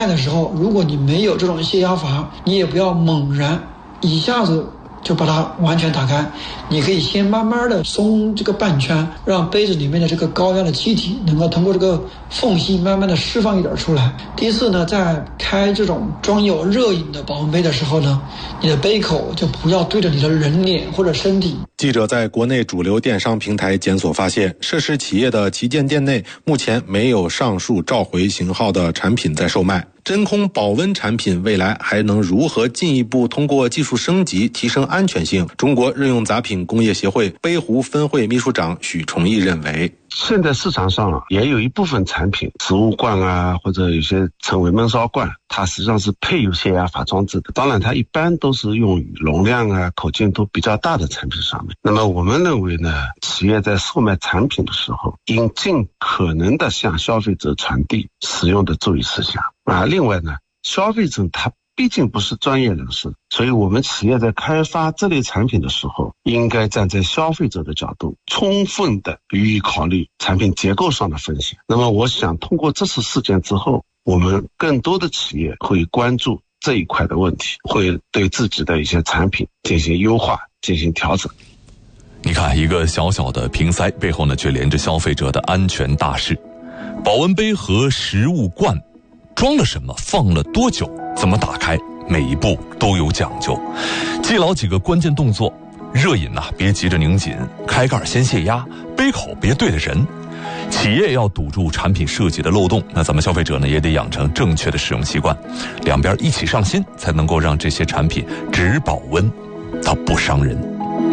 的时候，如果你没有这种泄压阀，你也不要猛然一下子就把它完全打开，你可以先慢慢的松这个半圈，让杯子里面的这个高压的气体能够通过这个缝隙慢慢的释放一点出来。第一次呢，在开这种装有热饮的保温杯的时候呢，你的杯口就不要对着你的人脸或者身体。 记者在国内主流电商平台检索发现，涉事企业的旗舰店内目前没有上述召回型号的产品在售卖。真空保温产品未来还能如何进一步通过技术升级提升安全性？中国日用杂品工业协会杯壶分会秘书长许崇义认为， 现在市场上也有一部分产品，食物罐啊，或者有些称为焖烧罐，它实际上是配有泄压阀装置的。当然它一般都是用于容量啊、口径都比较大的产品上面。那么我们认为呢，企业在售卖产品的时候，应尽可能的向消费者传递使用的注意事项。另外呢，消费者他毕竟不是专业人士，所以我们企业在开发这类产品的时候，应该站在消费者的角度，充分的予以考虑产品结构上的风险。那么我想通过这次事件之后，我们更多的企业会关注这一块的问题，会对自己的一些产品进行优化，进行调整。 你看，一个小小的瓶塞背后呢，却连着消费者的安全大事。保温杯和食物罐装了什么，放了多久，怎么打开，每一步都有讲究。记牢几个关键动作：热饮别急着拧紧，开盖先泄压，杯口别对着人。企业要堵住产品设计的漏洞，那咱们消费者呢也得养成正确的使用习惯，两边一起上心，才能够让这些产品只保温，它不伤人。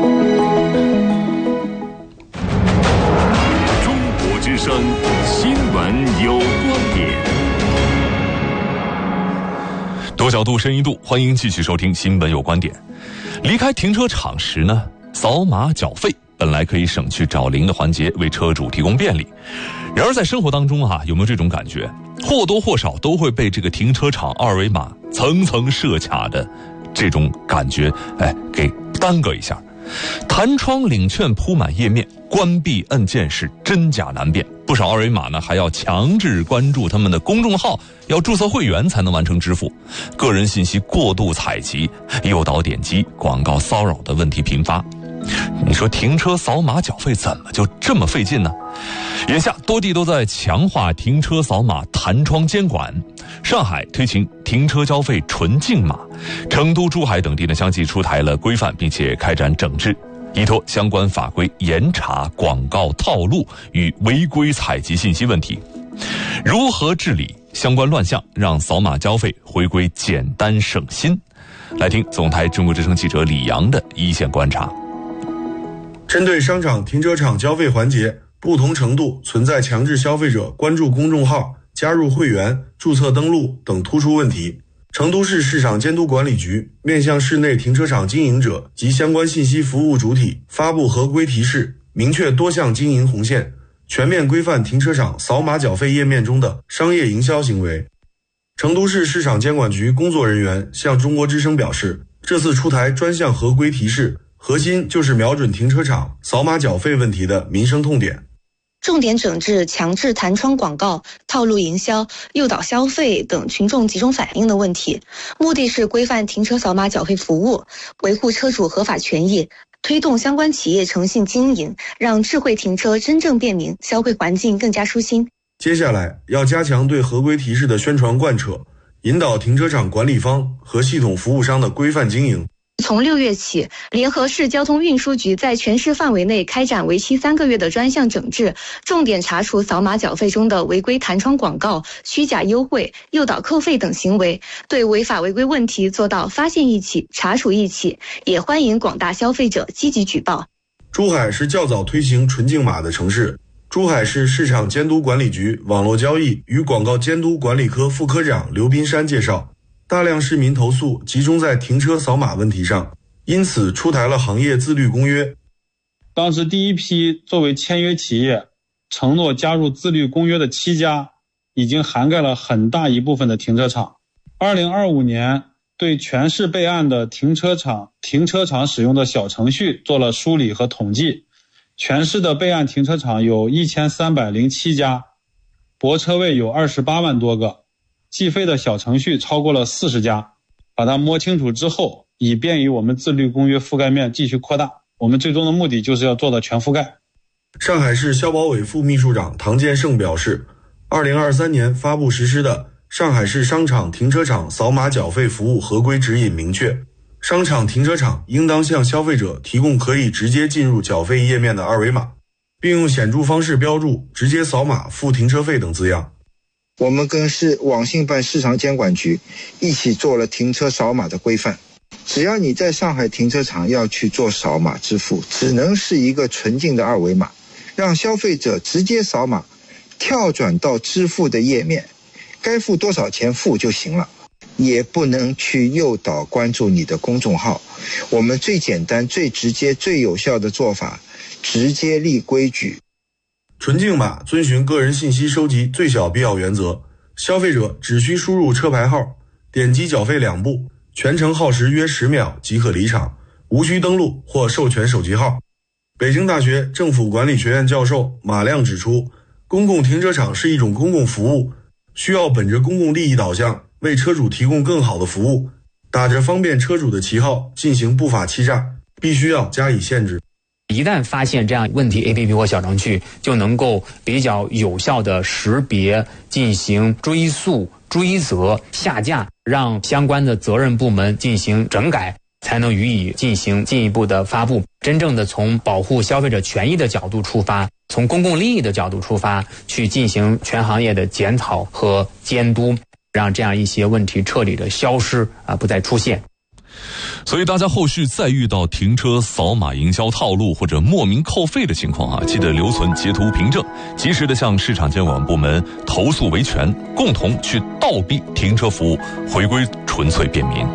中国之声新闻有观点。 多角度深一度，欢迎继续收听新闻有观点。离开停车场时呢，扫码缴费本来可以省去找零的环节，为车主提供便利。然而在生活当中有没有这种感觉，或多或少都会被这个停车场二维码层层设卡的这种感觉给耽搁一下。弹窗领券铺满页面，关闭按键是真假难辨。不少二维码呢还要强制关注他们的公众号，要注册会员才能完成支付。个人信息过度采集，诱导点击，广告骚扰的问题频发。你说停车扫码缴费怎么就这么费劲呢？眼下多地都在强化停车扫码弹窗监管。上海推行停车交费纯净码，成都、珠海等地呢相继出台了规范，并且开展整治，依托相关法规严查广告套路与违规采集信息问题。如何治理相关乱象，让扫码交费回归简单省心？来听总台中国之声记者李阳的一线观察。 针对商场停车场交费环节不同程度存在强制消费者关注公众号、加入会员、注册登录等突出问题，成都市市场监督管理局面向市内停车场经营者及相关信息服务主体发布合规提示，明确多项经营红线，全面规范停车场扫码缴费页面中的商业营销行为。成都市市场监管局工作人员向中国之声表示，这次出台专项合规提示，核心就是瞄准停车场扫码缴费问题的民生痛点， 重点整治强制弹窗广告、套路营销、诱导消费等群众集中反映的问题，目的是规范停车扫码缴费服务，维护车主合法权益，推动相关企业诚信经营，让智慧停车真正便民，消费环境更加舒心。 接下来要加强对合规提示的宣传贯彻，引导停车场管理方和系统服务商的规范经营。 从6月起，联合市交通运输局在全市范围内开展为期3个月的专项整治，重点查处扫码缴费中的违规弹窗广告、虚假优惠、诱导扣费等行为，对违法违规问题做到发现一起、查处一起，也欢迎广大消费者积极举报。 珠海是较早推行纯净码的城市，珠海市市场监督管理局网络交易与广告监督管理科副科长刘斌山介绍，大量市民投诉集中在停车扫码问题上，因此出台了行业自律公约。 当时第一批作为签约企业承诺加入自律公约的7家，已经涵盖了很大一部分的停车场。2025年对全市备案的停车场使用的小程序做了梳理和统计，全市的备案停车场有1307家，泊车位有28万多个， 计费的小程序超过了40家，把它摸清楚之后，以便于我们自律公约覆盖面继续扩大。我们最终的目的就是要做到全覆盖。 上海市消保委副秘书长唐建胜表示，2023年发布实施的上海市商场停车场扫码缴费服务合规指引明确，商场停车场应当向消费者提供可以直接进入缴费页面的二维码，并用显著方式标注直接扫码付停车费等字样。 我们跟市网信办市场监管局一起做了停车扫码的规范，只要你在上海停车场要去做扫码支付，只能是一个纯净的二维码，让消费者直接扫码跳转到支付的页面，该付多少钱付就行了，也不能去诱导关注你的公众号。我们最简单最直接最有效的做法，直接立规矩。 纯净码遵循个人信息收集最小必要原则，消费者只需输入车牌号，点击缴费2步，全程耗时约10秒即可离场，无需登录或授权手机号。北京大学政府管理学院教授马亮指出，公共停车场是一种公共服务，需要本着公共利益导向，为车主提供更好的服务，打着方便车主的旗号进行不法欺诈，必须要加以限制。 一旦发现这样问题 APP 或小程序，就能够比较有效的识别，进行追溯、追责、下架，让相关的责任部门进行整改，才能予以进行进一步的发布。真正的从保护消费者权益的角度出发，从公共利益的角度出发，去进行全行业的检讨和监督，让这样一些问题彻底的消失不再出现。 所以大家后续再遇到停车扫码营销套路或者莫名扣费的情况记得留存截图凭证，及时的向市场监管部门投诉维权，共同去倒逼停车服务回归纯粹便民。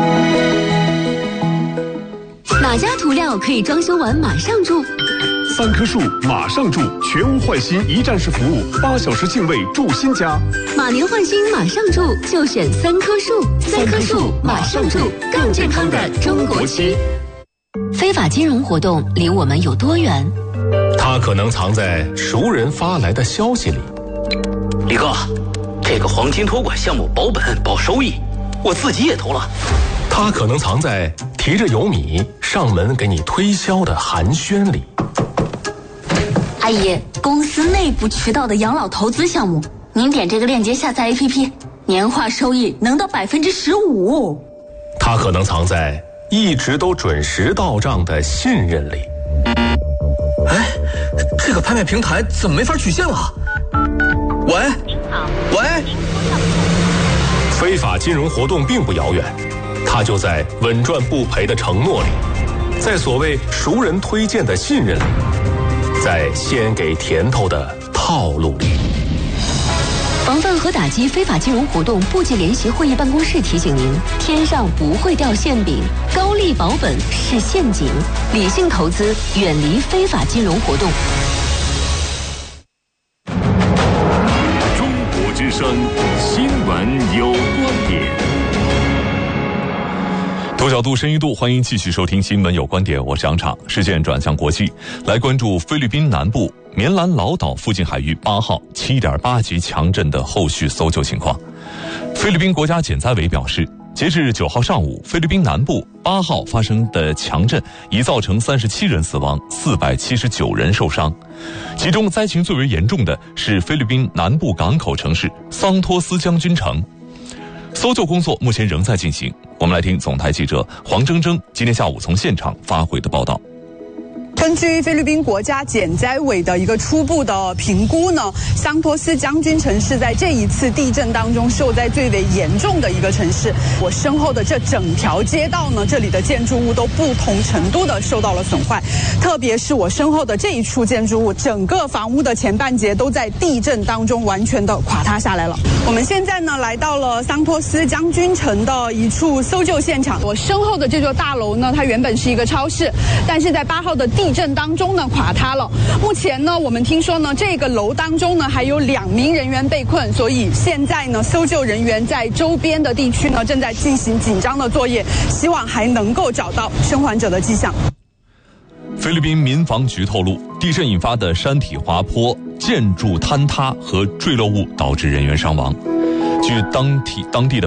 哪家涂料可以装修完马上住 ？3棵树马上住，全屋换新一站式服务，8小时净位住新家。 马年换新马上住，就选3棵树。3棵树马上住，更健康的中国区。非法金融活动离我们有多远？ 它可能藏在熟人发来的消息里。 李哥，这个黄金托管项目保本保收益，我自己也投了。 它可能藏在提着油米上门给你推销的寒暄里。 阿姨，公司内部渠道的养老投资项目，您点这个链接下载 APP， 年化收益能到15%。 它可能藏在一直都准时到账的信任里。 哎，这个拍卖平台怎么没法取现了？喂，喂， 非法金融活动并不遥远，它就在稳赚不赔的承诺里，在所谓熟人推荐的信任里，在先给甜头的套路里。 防范和打击非法金融活动部际联席会议办公室提醒您：天上不会掉馅饼，高利保本是陷阱，理性投资，远离非法金融活动。 中国之声新闻有观点。 多角度、深一度，欢迎继续收听《新闻有观点》，我是杨畅。事件转向国际，来关注菲律宾南部棉兰老岛附近海域8号 7.8 级强震的后续搜救情况。菲律宾国家减灾委表示，截至9号上午，菲律宾南部8号发生的强震已造成37人死亡，479人受伤。其中灾情最为严重的是菲律宾南部港口城市桑托斯将军城。搜救工作目前仍在进行，我们来听总台记者黄铮铮今天下午从现场发回的报道。 根据菲律宾国家减灾委的一个初步的评估呢，桑托斯将军城是在这一次地震当中受灾最为严重的一个城市。我身后的这整条街道呢，这里的建筑物都不同程度的受到了损坏，特别是我身后的这一处建筑物，整个房屋的前半截都在地震当中完全的垮塌下来了。我们现在呢来到了桑托斯将军城的一处搜救现场。我身后的这座大楼呢，它原本是一个超市，但是在8号的地震当中呢垮塌了。目前呢，我们听说呢，这个楼当中呢还有2名人员被困，所以现在呢，搜救人员在周边的地区呢正在进行紧张的作业，希望还能够找到生还者的迹象。 菲律宾民防局透露，地震引发的山体滑坡、建筑坍塌和坠落物导致人员伤亡。 据当地的